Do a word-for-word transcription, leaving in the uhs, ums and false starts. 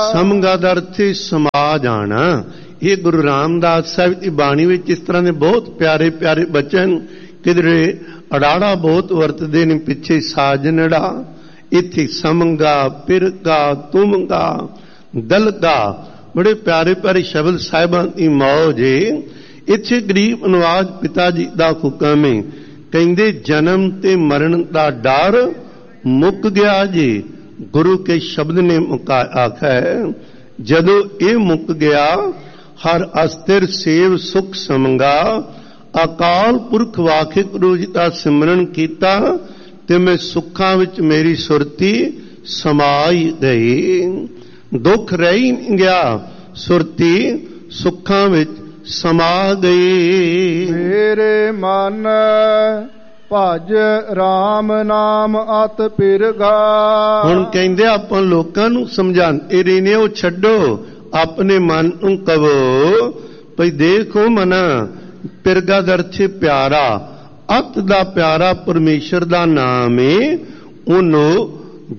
ਸਮਗਾ ਦਾ ਅਰਥ ਹੈ ਸਮਾ ਜਾਣਾ। ਇਹ ਗੁਰੂ ਰਾਮਦਾਸ ਸਾਹਿਬ ਦੀ ਬਾਣੀ ਵਿੱਚ ਇਸ ਤਰ੍ਹਾਂ ਦੇ ਬਹੁਤ ਪਿਆਰੇ ਪਿਆਰੇ ਬਚਨ, ਕਿਧਰੇ ਅੜਾੜਾ ਬਹੁਤ ਵਰਤਦੇ ਨੇ, ਪਿੱਛੇ ਸਾਜਨੜਾ, ਇੱਥੇ ਸਮਗਾ, ਪਿਰਗਾ, ਤੁਮਗਾ, ਦਲਗਾ, ਬੜੇ ਪਿਆਰੇ ਪਿਆਰੇ ਸ਼ਬਦ ਸਾਹਿਬਾਂ ਦੀ ਮੌਜ ਏ। ਇੱਥੇ ਗਰੀਬ ਅਨੁਵਾਦ ਪਿਤਾ ਜੀ ਦਾ ਹੁਕਮ ਹੈ, ਕਹਿੰਦੇ ਜਨਮ ਤੇ ਮਰਨ ਦਾ ਡਰ ਮੁੱਕ ਗਿਆ ਜੀ। ਗੁਰੂ ਕੇ ਸ਼ਬਦ ਨੇ ਮੁਕਾ ਆਖਿਆ ਹੈ, ਜਦੋਂ ਇਹ ਮੁੱਕ ਗਿਆ, ਹਰ ਅਸਥਿਰ ਸੇਵ ਸੁਖ ਸਮਗਾ, ਅਕਾਲ ਪੁਰਖ ਵਾਹਿਗੁਰੂ ਜੀ ਦਾ ਸਿਮਰਨ ਕੀਤਾ ਤੇ ਮੈਂ ਸੁੱਖਾਂ ਵਿੱਚ ਮੇਰੀ ਸੁਰਤੀ ਸਮਾਈ ਗਈ। ਦੁੱਖ ਰਹਿ ਨਹੀਂ ਗਿਆ, ਸੁਰਤੀ ਸੁੱਖਾਂ ਵਿੱਚ ਸਮਾ ਗਈ। ਮੇਰੇ ਮਨ ਭਜ ਰਾਮ ਨਾਮ ਅਤ ਪਿਰਗਾ। ਹੁਣ ਕਹਿੰਦੇ ਆਪਾਂ ਲੋਕਾਂ ਨੂੰ ਸਮਝਾਉਂਦੇ ਰਹੇ ਨੇ, ਉਹ ਛੱਡੋ, ਆਪਣੇ ਮਨ ਨੂੰ ਕਹੋ ਭਈ ਦੇਖੋ ਮਨਾ, ਪਿਰਗਾ ਦਾ ਅਰਥ ਪਿਆਰਾ, ਅਤ ਦਾ ਪਿਆਰਾ ਪਰਮੇਸ਼ਰ ਦਾ ਨਾਮ ਏ, ਉਹਨੂੰ